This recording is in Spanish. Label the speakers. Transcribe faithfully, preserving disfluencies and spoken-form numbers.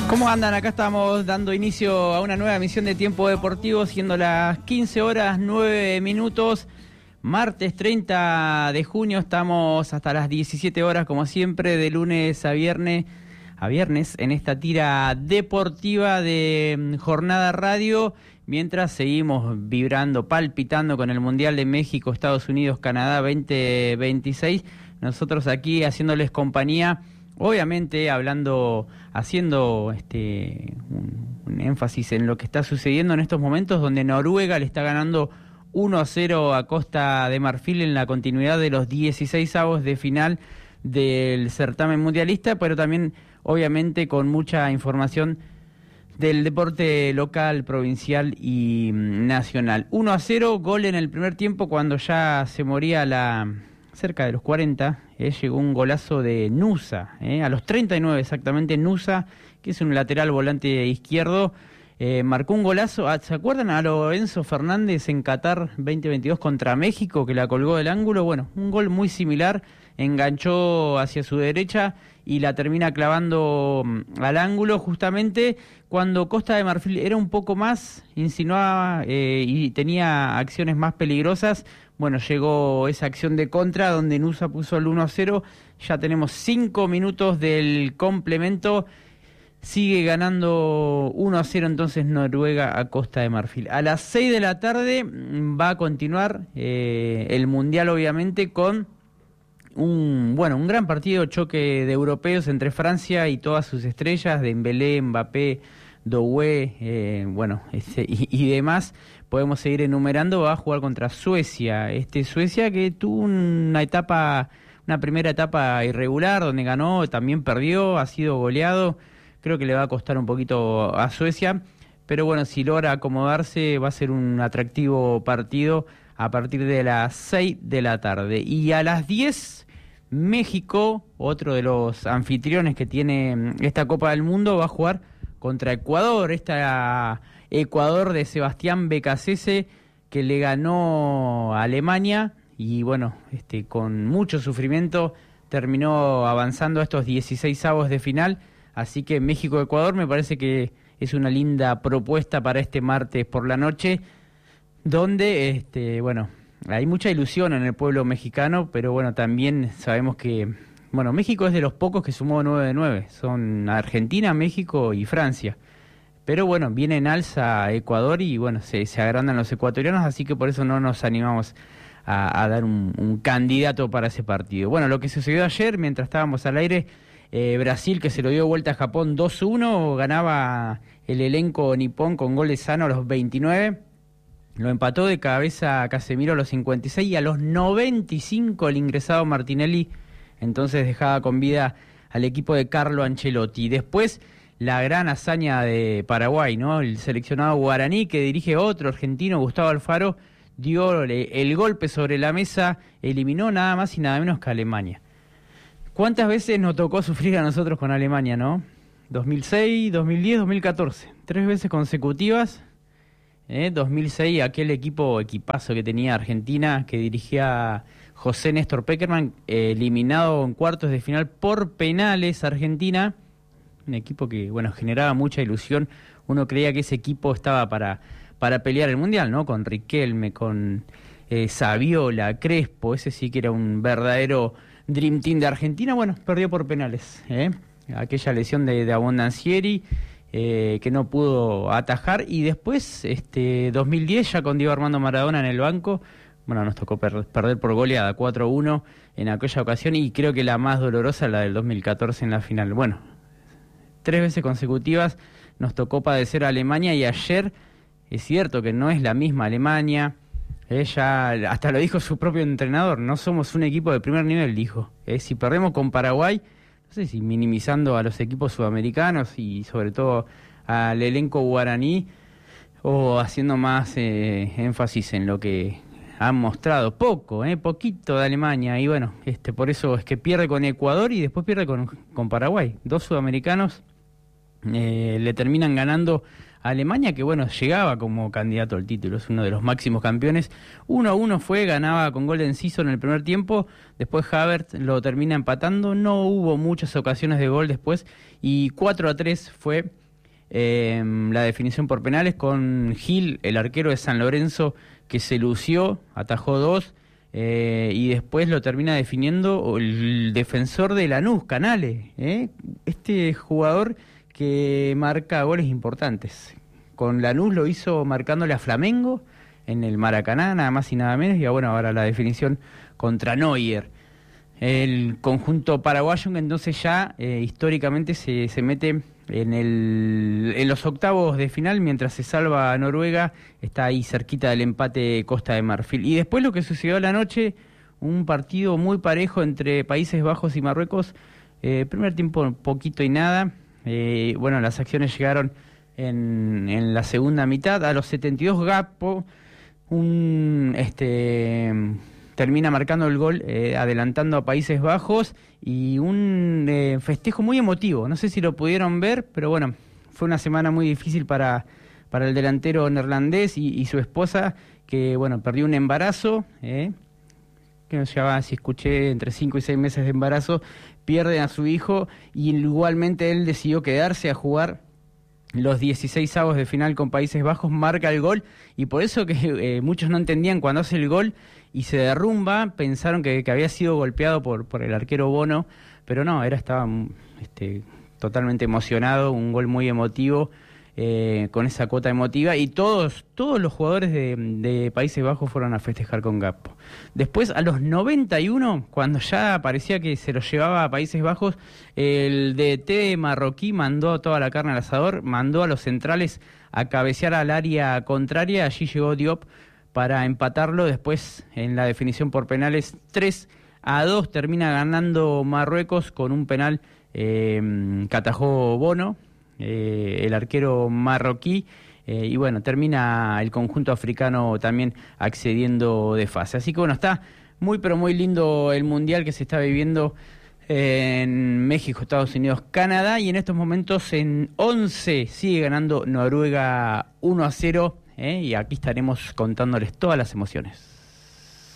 Speaker 1: ¿Cómo andan? Acá estamos dando inicio a una nueva emisión de Tiempo Deportivo, siendo las quince horas nueve minutos, martes treinta de junio, estamos hasta las diecisiete horas, como siempre, de lunes a viernes, a viernes en esta tira deportiva de Jornada Radio, mientras seguimos vibrando, palpitando con el Mundial de México, Estados Unidos, Canadá veinte veintiséis, nosotros aquí haciéndoles compañía. Obviamente hablando, haciendo este un, un énfasis en lo que está sucediendo en estos momentos, donde Noruega le está ganando uno a cero a Costa de Marfil en la continuidad de los dieciseisavos de final del certamen mundialista, pero también obviamente con mucha información del deporte local, provincial y nacional. uno a cero, gol en el primer tiempo cuando ya se moría la... cerca de los cuarenta, eh, llegó un golazo de Nusa, eh, a los treinta y nueve exactamente, Nusa, que es un lateral volante izquierdo, eh, marcó un golazo. ¿Se acuerdan a lo Enzo Fernández en Qatar veinte veintidós contra México, que la colgó del ángulo? Bueno, un gol muy similar, enganchó hacia su derecha y la termina clavando al ángulo, justamente cuando Costa de Marfil era un poco más, insinuaba eh, y tenía acciones más peligrosas. Bueno, llegó esa acción de contra donde Nusa puso el uno a cero, ya tenemos cinco minutos del complemento, sigue ganando uno a cero entonces Noruega a Costa de Marfil. A las seis de la tarde va a continuar eh, el Mundial, obviamente, con un bueno un gran partido, choque de europeos entre Francia y todas sus estrellas, Dembélé, Mbappé, Doué, eh, bueno, este, y, y demás. Podemos seguir enumerando. Va a jugar contra Suecia. Este Suecia que tuvo una etapa, una primera etapa irregular, donde ganó, también perdió, ha sido goleado. Creo que le va a costar un poquito a Suecia, pero bueno, si logra acomodarse, va a ser un atractivo partido a partir de las seis de la tarde. Y a las diez, México, otro de los anfitriones que tiene esta Copa del Mundo, va a jugar contra Ecuador, esta Ecuador de Sebastián Becasese, que le ganó a Alemania y bueno, este con mucho sufrimiento terminó avanzando a estos dieciseisavos de final. Así que México-Ecuador me parece que es una linda propuesta para este martes por la noche, donde este bueno, hay mucha ilusión en el pueblo mexicano, pero bueno, también sabemos que bueno, México es de los pocos que sumó nueve de nueve, son Argentina, México y Francia. Pero bueno, viene en alza Ecuador y bueno, se, se agrandan los ecuatorianos, así que por eso no nos animamos a, a dar un, un candidato para ese partido. Bueno, lo que sucedió ayer, mientras estábamos al aire, eh, Brasil, que se lo dio vuelta a Japón dos uno, ganaba el elenco nipón con gol de Sano a los veintinueve, lo empató de cabeza Casemiro a los cincuenta y seis y a los noventa y cinco el ingresado Martinelli, entonces dejaba con vida al equipo de Carlo Ancelotti. Después, la gran hazaña de Paraguay, ¿no? El seleccionado guaraní, que dirige otro argentino, Gustavo Alfaro, dio el golpe sobre la mesa, eliminó nada más y nada menos que a Alemania. ¿Cuántas veces nos tocó sufrir a nosotros con Alemania, no? dos mil seis, dos mil diez, dos mil catorce. Tres veces consecutivas. ¿eh? dos mil seis, aquel equipo, equipazo que tenía Argentina, que dirigía José Néstor Pekerman, eh, eliminado en cuartos de final por penales Argentina. Un equipo que, bueno, generaba mucha ilusión. Uno creía que ese equipo estaba para, para pelear el Mundial, ¿no? Con Riquelme, con eh, Saviola, Crespo, ese sí que era un verdadero Dream Team de Argentina. Bueno, perdió por penales, ¿eh? Aquella lesión de, de Abondancieri, eh, que no pudo atajar. Y después, este dos mil diez, ya con Diego Armando Maradona en el banco, bueno, nos tocó per- perder por goleada cuatro uno en aquella ocasión, y creo que la más dolorosa, la del dos mil catorce en la final. Bueno, tres veces consecutivas nos tocó padecer a Alemania, y ayer es cierto que no es la misma Alemania. Ella hasta lo dijo su propio entrenador, no somos un equipo de primer nivel, dijo. Eh, si perdemos con Paraguay, no sé si minimizando a los equipos sudamericanos y sobre todo al elenco guaraní, o haciendo más eh, énfasis en lo que han mostrado, poco, eh, poquito de Alemania, y bueno, este por eso es que pierde con Ecuador y después pierde con, con Paraguay. Dos sudamericanos eh, le terminan ganando Alemania, que bueno, llegaba como candidato al título, es uno de los máximos campeones. uno a uno fue, ganaba con gol de Enciso en el primer tiempo, después Havertz lo termina empatando, no hubo muchas ocasiones de gol después, y cuatro a tres fue eh, la definición por penales con Gil, el arquero de San Lorenzo, que se lució, atajó dos, eh, y después lo termina definiendo el defensor de Lanús, Canales, ¿eh? Este jugador que marca goles importantes. Con Lanús lo hizo marcándole a Flamengo en el Maracaná, nada más y nada menos, y bueno, ahora la definición contra Neuer. El conjunto paraguayo entonces ya eh, históricamente se, se mete en, el, en los octavos de final, mientras se salva a Noruega, está ahí cerquita del empate Costa de Marfil. Y después lo que sucedió a la noche, un partido muy parejo entre Países Bajos y Marruecos, eh, primer tiempo poquito y nada, eh, bueno, las acciones llegaron en, en la segunda mitad, a los setenta y dos Gakpo, un... este termina marcando el gol, eh, adelantando a Países Bajos, y un eh, festejo muy emotivo. No sé si lo pudieron ver, pero bueno, fue una semana muy difícil para, para el delantero neerlandés y, y su esposa, que bueno, perdió un embarazo, eh, que no llevaba, si escuché, entre cinco y seis meses de embarazo, pierden a su hijo, y igualmente él decidió quedarse a jugar los dieciséis avos de final con Países Bajos, marca el gol, y por eso que eh, muchos no entendían cuando hace el gol y se derrumba, pensaron que, que había sido golpeado por, por el arquero Bono, pero no, era estaba este, totalmente emocionado, un gol muy emotivo, eh, con esa cuota emotiva, y todos todos los jugadores de, de Países Bajos fueron a festejar con Gakpo. Después, a los noventa y uno, cuando ya parecía que se lo llevaba a Países Bajos, el D T marroquí mandó toda la carne al asador, mandó a los centrales a cabecear al área contraria, allí llegó Diop para empatarlo. Después, en la definición por penales, tres a dos termina ganando Marruecos con un penal eh, que atajó Bono, eh, el arquero marroquí, eh, y bueno, termina el conjunto africano también accediendo de fase. Así que bueno, está muy pero muy lindo el mundial que se está viviendo en México, Estados Unidos, Canadá, y en estos momentos en once sigue ganando Noruega uno a cero, ¿eh? Y aquí estaremos contándoles todas las emociones.